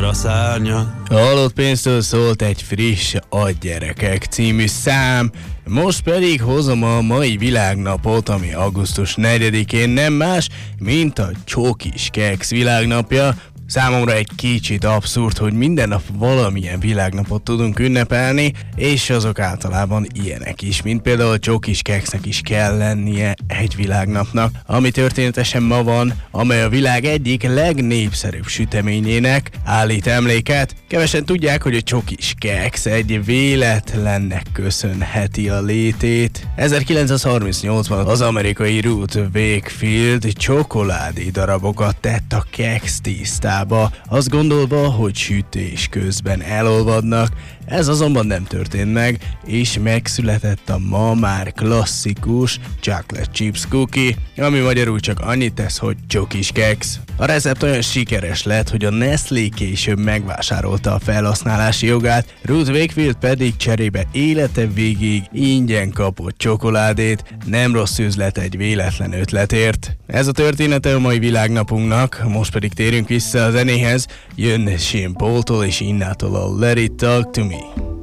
a szárnyad. Halott pénztől szólt egy friss A gyerekek című szám. Most pedig hozom a mai világnapot, ami augusztus 4-én nem más, mint a csokis keksz világnapja. Számomra egy kicsit abszurd, hogy minden nap valamilyen világnapot tudunk ünnepelni, és azok általában ilyenek is, mint például a csokis keksznek is kell lennie egy világnapnak, ami történetesen ma van, amely a világ egyik legnépszerűbb süteményének állít emléket. Kevesen tudják, hogy a csokis keksz egy véletlennek köszönheti a létét. 1938-ban az amerikai Ruth Wakefield csokoládé darabokat tett a keksz tésztába, azt gondolva, hogy sütés közben elolvadnak. Ez azonban nem történt meg, és megszületett a ma már klasszikus chocolate chips cookie, ami magyarul csak annyit tesz, hogy csokis keksz. A recept olyan sikeres lett, hogy a Nestlé később megvásárolta a felhasználási jogát, Ruth Wakefield pedig cserébe élete végéig ingyen kapott csokoládét, nem rossz üzlet egy véletlen ötletért. Ez a története a mai világnapunknak, most pedig térünk vissza a zenéhez, jön Sean Paul-tól és Innától a Let It Talk To Me.